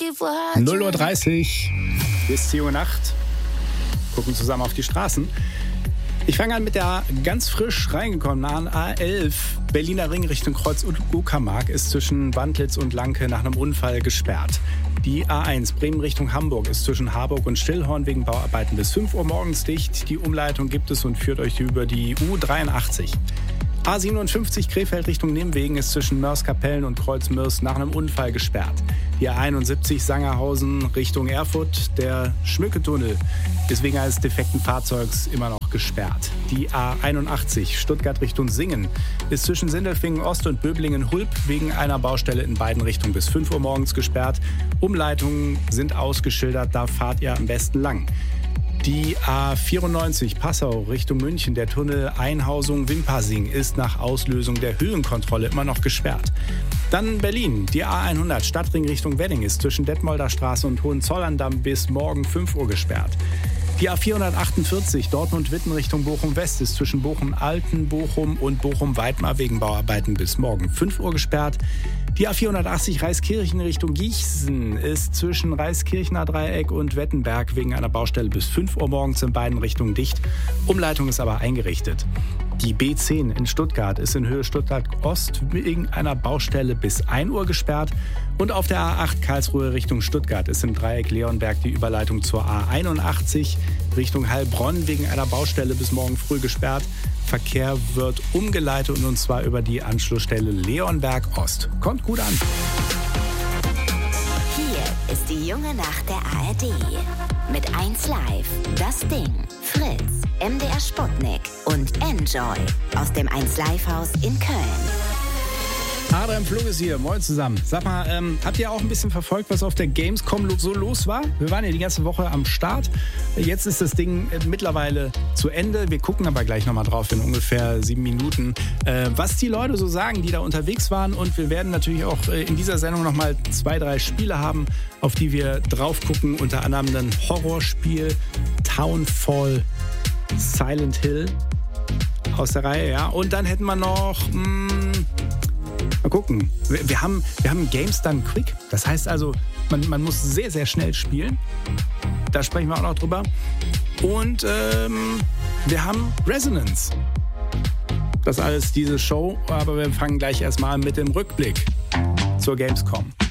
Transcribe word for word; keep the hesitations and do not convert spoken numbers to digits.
null Uhr dreißig bis zehn Uhr Nacht. Gucken zusammen auf die Straßen. Ich fange an mit der ganz frisch reingekommenen A elf. Berliner Ring Richtung Kreuz Uckermark ist zwischen Wandlitz und Lanke nach einem Unfall gesperrt. Die A eins Bremen Richtung Hamburg ist zwischen Harburg und Stillhorn wegen Bauarbeiten bis fünf Uhr morgens dicht. Die Umleitung gibt es und führt euch über die U dreiundachtzig. A siebenundfünfzig Krefeld Richtung Nimwegen ist zwischen Mörs-Kapellen und Kreuz-Mörs nach einem Unfall gesperrt. Die A einundsiebzig Sangerhausen Richtung Erfurt, der Schmücketunnel, ist wegen eines defekten Fahrzeugs immer noch gesperrt. Die A einundachtzig Stuttgart Richtung Singen ist zwischen Sindelfingen Ost und Böblingen-Hulp wegen einer Baustelle in beiden Richtungen bis fünf Uhr morgens gesperrt. Umleitungen sind ausgeschildert, da fahrt ihr am besten lang. Die A vierundneunzig Passau Richtung München, der Tunnel Einhausung-Wimpassing ist nach Auslösung der Höhenkontrolle immer noch gesperrt. Dann Berlin, die A hundert Stadtring Richtung Wedding ist zwischen Detmolder Straße und Hohenzollern-Damm bis morgen fünf Uhr gesperrt. Die A vierhundertachtundvierzig Dortmund-Witten Richtung Bochum-West ist zwischen Bochum-Alten, Bochum und Bochum-Weidmar wegen Bauarbeiten bis morgen fünf Uhr gesperrt. Die A vierhundertachtzig Reiskirchen Richtung Gießen ist zwischen Reiskirchener Dreieck und Wettenberg wegen einer Baustelle bis fünf Uhr morgens in beiden Richtungen dicht. Umleitung ist aber eingerichtet. Die B zehn in Stuttgart ist in Höhe Stuttgart-Ost wegen einer Baustelle bis ein Uhr gesperrt. Und auf der A acht Karlsruhe Richtung Stuttgart ist im Dreieck Leonberg die Überleitung zur A einundachtzig Richtung Heilbronn wegen einer Baustelle bis morgen früh gesperrt. Verkehr wird umgeleitet und zwar über die Anschlussstelle Leonberg Ost. Kommt gut an. Hier ist die junge Nacht der A R D. Mit eins Live, das Ding, Fritz, M D R Sputnik und Enjoy aus dem eins Live Haus in Köln. Adrian Flug ist hier. Moin zusammen. Sag mal, ähm, habt ihr auch ein bisschen verfolgt, was auf der Gamescom so los war? Wir waren ja die ganze Woche am Start. Jetzt ist das Ding äh, mittlerweile zu Ende. Wir gucken aber gleich nochmal drauf in ungefähr sieben Minuten, äh, was die Leute so sagen, die da unterwegs waren. Und wir werden natürlich auch äh, in dieser Sendung nochmal zwei, drei Spiele haben, auf die wir drauf gucken. Unter anderem ein Horrorspiel, Townfall Silent Hill aus der Reihe, ja. Und dann hätten wir noch... Mh, Mal gucken. Wir, wir, haben, wir haben Games Done Quick. Das heißt also, man, man muss sehr, sehr schnell spielen. Da sprechen wir auch noch drüber. Und ähm, wir haben Resonance. Das alles diese Show. Aber wir fangen gleich erstmal mit dem Rückblick zur Gamescom.